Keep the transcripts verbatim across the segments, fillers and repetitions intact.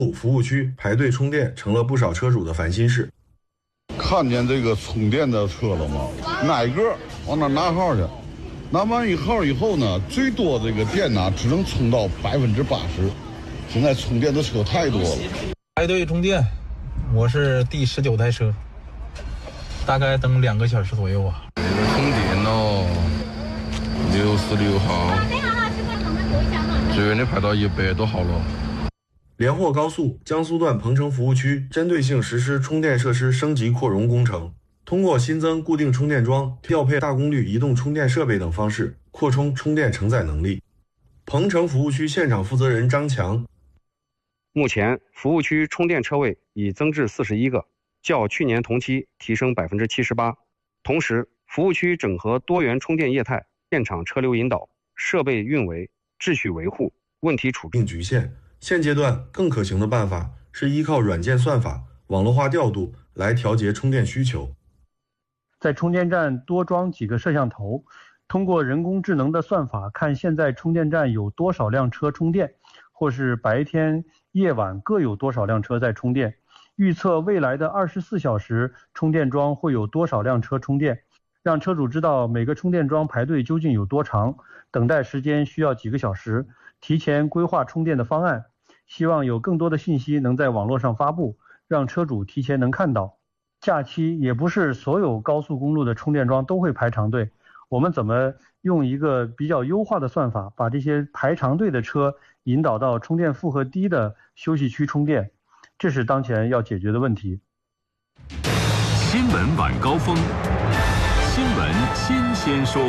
服务区排队充电成了不少车主的烦心事。 看见这个充电的车了吗？哪个往哪拿号去？拿完一号以后呢，最多这个电呢只能充到百分之八十。现在充电的车太多了， 排队充电，我是第十九台车，大概等两个小时左右啊。 这个充电咯，六十六号，最远的排到一百多号了。 连霍高速江苏段鹏城服务区针对性实施充电设施升级扩容工程，通过新增固定充电桩、调配大功率移动充电设备等方式，扩充充电承载能力。鹏城服务区现场负责人张强， 目前服务区充电车位已增至四十一个，较去年同期提升百分之七十八。同时，服务区整合多元充电业态，现场车流引导、设备运维、秩序维护、问题处并局限。现阶段更可行的办法是依靠软件算法、网络化调度来调节充电需求。 在充电站多装几个摄像头，通过人工智能的算法看现在充电站有多少辆车充电，或是白天夜晚各有多少辆车在充电，预测未来的二十四小时充电桩会有多少辆车充电，让车主知道每个充电桩排队究竟有多长，等待时间需要几个小时，提前规划充电的方案。希望有更多的信息能在网络上发布，让车主提前能看到。假期也不是所有高速公路的充电桩都会排长队，我们怎么用一个比较优化的算法，把这些排长队的车引导到充电负荷低的休息区充电，这是当前要解决的问题。 新闻晚高峰，新闻新鲜说。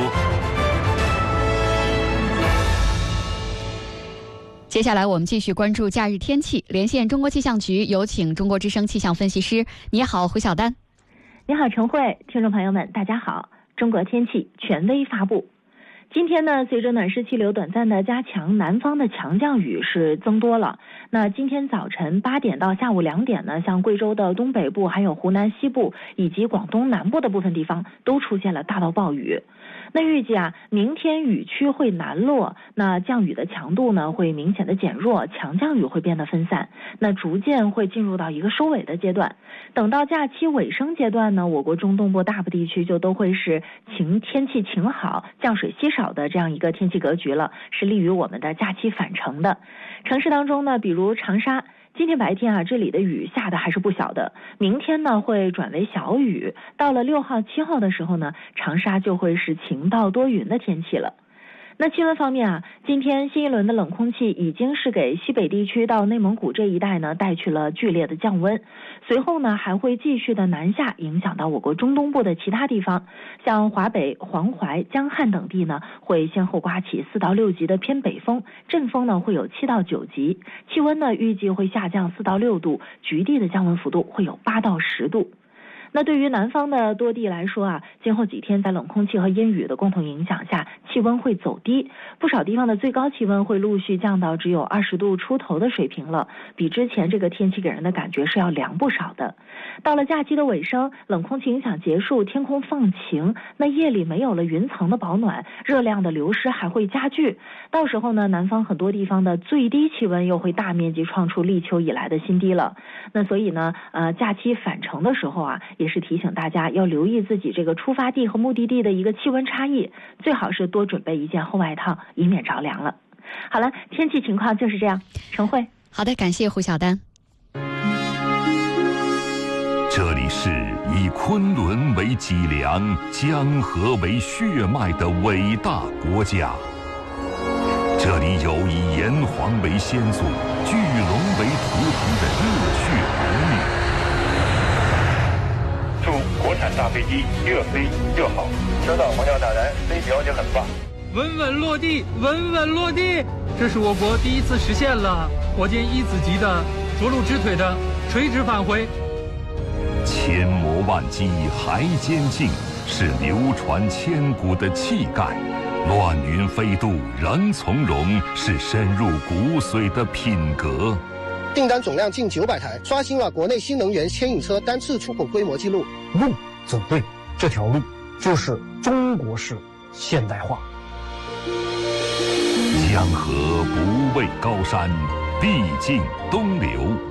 接下来我们继续关注假日天气，连线中国气象局，有请中国之声气象分析师。你好，胡晓丹。 你好，陈慧，听众朋友们，大家好。中国天气权威发布。今天呢，随着暖湿气流短暂的加强，南方的强降雨是增多了。那今天早晨八点到下午两点呢，像贵州的东北部、还有湖南西部以及广东南部的部分地方都出现了大到暴雨。那预计啊，明天雨区会南落，那降雨的强度呢会明显的减弱，强降雨会变得分散，那逐渐会进入到一个收尾的阶段。等到假期尾声阶段呢，我国中东部大部地区就都会是晴天气晴好、降水稀少的这样一个天气格局了，是利于我们的假期返程的。城市当中呢，比如长沙，今天白天啊，这里的雨下的还是不小的，明天呢会转为小雨，到了六号、七号的时候呢，长沙就会是晴到多云的天气了。那气温方面啊，今天新一轮的冷空气已经是给西北地区到内蒙古这一带呢带去了剧烈的降温，随后呢还会继续的南下，影响到我国中东部的其他地方，像华北、黄淮、江汉等地呢会先后刮起四到六级的偏北风，阵风呢会有七到九级，气温呢预计会下降四到六度，局地的降温幅度会有八到十度。那对于南方的多地来说啊，今后几天在冷空气和阴雨的共同影响下，气温会走低，不少地方的最高气温会陆续降到只有二十度出头的水平了，比之前这个天气给人的感觉是要凉不少的。到了假期的尾声，冷空气影响结束，天空放晴，那夜里没有了云层的保暖，热量的流失还会加剧，到时候呢，南方很多地方的最低气温又会大面积创出立秋以来的新低了。那所以呢，呃，假期返程的时候啊，也是提醒大家要留意自己这个出发地和目的地的一个气温差异，最好是多准备一件厚外套，以免着凉了。好了，天气情况就是这样。陈慧， 好的，感谢胡晓丹。 这里是以昆仑为脊梁、江河为血脉的伟大国家，这里有以炎黄为先祖、巨龙为图腾的热血儿女。 祝国产大飞机越飞越好，车到方向打燃，飞表姐很棒。 稳稳落地，稳稳落地，这是我国第一次实现了火箭一子级的着陆直腿的垂直返回。 千磨万击还坚劲，是流传千古的气概；乱云飞渡仍从容，是深入骨髓的品格。 订单总量近九百台，刷新了国内新能源牵引车单次出口规模记录。 路走对，这条路就是中国式现代化。 江河不畏高山， 毕竟东流。